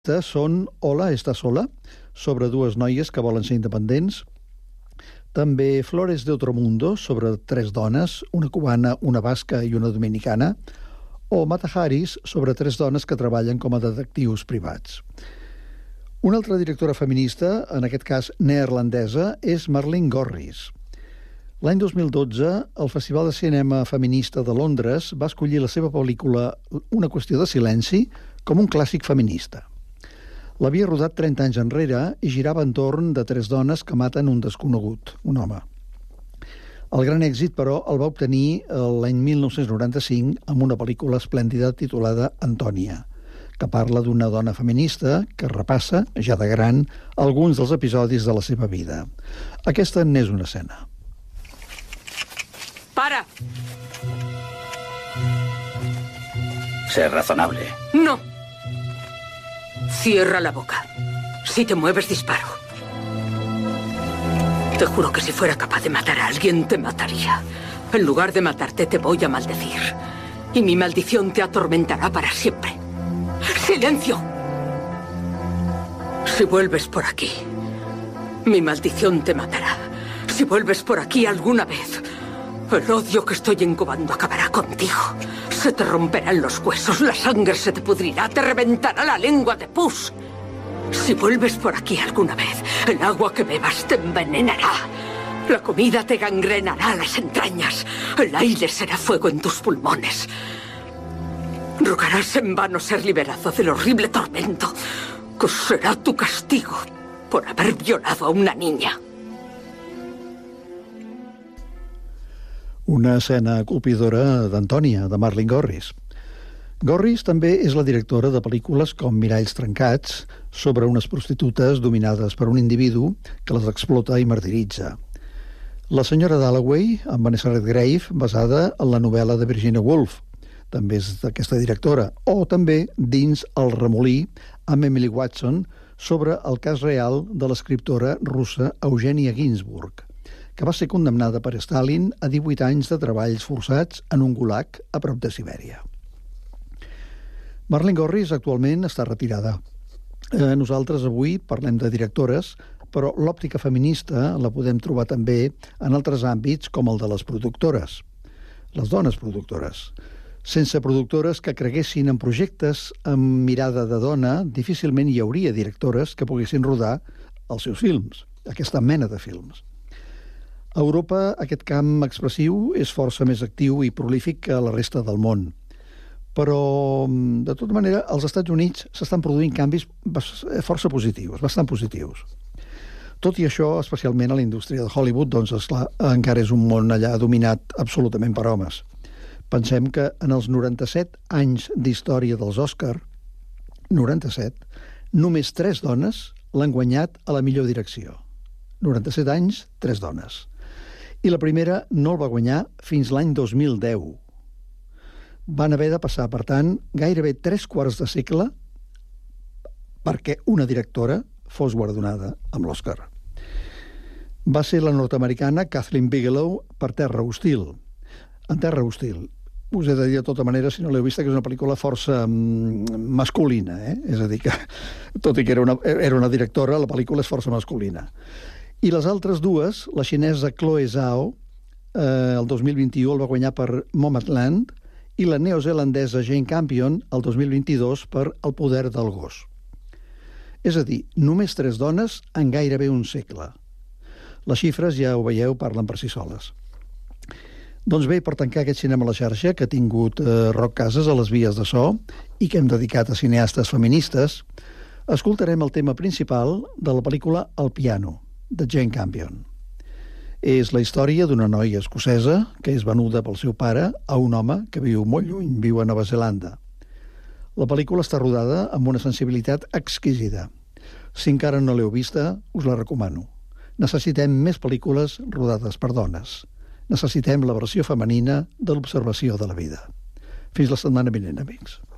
Són Hola, estàs sola? Sobre dues noies que volen ser independents. També Flores de otro mundo, sobre tres dones, una cubana, una basca i una dominicana. O Mata Haris, sobre tres dones que treballen com a detectius privats. Una altra directora feminista, en aquest cas neerlandesa, és Marlene Gorris. L'any 2012, el Festival de Cinema Feminista de Londres va escollir la seva pel·lícula Una qüestió de silenci com un clàssic feminista. L'havia rodat 30 anys enrere i girava entorn de tres dones que maten un desconegut, un home. El gran èxit, però, el va obtenir l'any 1995 amb una pel·lícula esplèndida titulada Antònia, que parla d'una dona feminista que repassa, ja de gran, alguns dels episodis de la seva vida. Aquesta n'és una escena. ¡Para! Sé razonable. ¡No! Cierra la boca. Si te mueves, disparo. Te juro que si fuera capaz de matar a alguien, te mataría. En lugar de matarte, te voy a maldecir. Y mi maldición te atormentará para siempre. ¡Silencio! Si vuelves por aquí, mi maldición te matará. Si vuelves por aquí alguna vez, el odio que estoy incubando acabará contigo. Se te romperán los huesos, la sangre se te pudrirá, te reventará la lengua de pus. Si vuelves por aquí alguna vez, el agua que bebas te envenenará. La comida te gangrenará las entrañas. El aire será fuego en tus pulmones. Rogarás en vano ser liberado del horrible tormento que será tu castigo por haber violado a una niña. Una escena colpidora d'Antònia, de Marlene Gorris. Gorris també és la directora de pel·lícules com Miralls trencats, sobre unes prostitutes dominades per un individu que les explota i martiritza. La senyora Dalloway, amb Vanessa Redgrave, basada en la novel·la de Virginia Woolf, també és d'aquesta directora, o també Dins el remolí, amb Emily Watson, sobre el cas real de l'escriptora russa Eugenia Ginsburg, que va ser condemnada per Stalin a 18 anys de treballs forçats en un gulag a prop de Sibèria. Marlene Gorris actualment està retirada. Nosaltres avui parlem de directores, però l'òptica feminista la podem trobar també en altres àmbits com el de les productores, les dones productores. Sense productores que creguessin en projectes amb mirada de dona, difícilment hi hauria directores que poguessin rodar els seus films, aquesta mena de films. A Europa aquest camp expressiu és força més actiu i prolífic que a la resta del món. Però, de tota manera, als Estats Units s'estan produint canvis força positius, bastant positius. Tot i això, especialment a la indústria de Hollywood, doncs, esclar, encara és un món allà dominat absolutament per homes. Pensem que en els 97 anys d'història dels Òscar, 97, només 3 dones l'han guanyat a la millor direcció. 97 anys, 3 dones. I la primera no el va guanyar fins l'any 2010. Van haver de passar, per tant, gairebé 3 quarts de segle perquè una directora fos guardonada amb l'Oscar. Va ser la nord-americana Kathleen Bigelow per Terra hostil. En Terra hostil. Us he de dir de tota manera, si no l'heu vista, que és una pel·lícula força masculina, És a dir, que tot i que era una directora, la pel·lícula és força masculina. I les altres dues, la xinesa Chloe Zhao, el 2021 el va guanyar per Nomadland, i la neozelandesa Jane Campion, el 2022, per El poder del gos. És a dir, només 3 dones en gairebé un segle. Les xifres, ja ho veieu, parlen per si soles. Doncs bé, per tancar aquest cinema a la xarxa, que ha tingut Roc Casas a les vies de so i que hem dedicat a cineastes feministes, escoltarem el tema principal de la pel·lícula El piano, de Jane Campion. És la història d'una noia escocesa que és venuda pel seu pare a un home que viu molt lluny, viu a Nova Zelanda. La pel·lícula està rodada amb una sensibilitat exquisida. Si encara no l'heu vista, us la recomano. Necessitem més pel·lícules rodades per dones. Necessitem la versió femenina de l'observació de la vida. Fins la setmana vinent, amics.